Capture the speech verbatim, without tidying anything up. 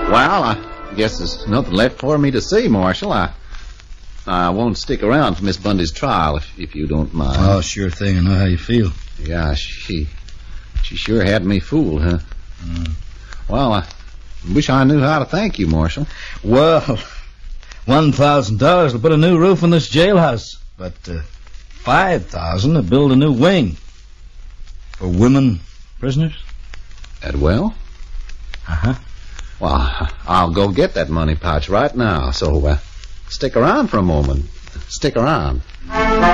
Well, I guess there's nothing left for me to see, Marshal. I I won't stick around for Miss Bundy's trial, if, if you don't mind. Oh, sure thing. I know how you feel. Yeah, she she sure had me fooled, huh? Mm. Well, I wish I knew how to thank you, Marshal. Well, one thousand dollars will put a new roof on this jailhouse, but uh, five thousand to build a new wing for women prisoners. That well? Uh-huh. Well, I'll go get that money pouch right now, so uh, stick around for a moment. Stick around.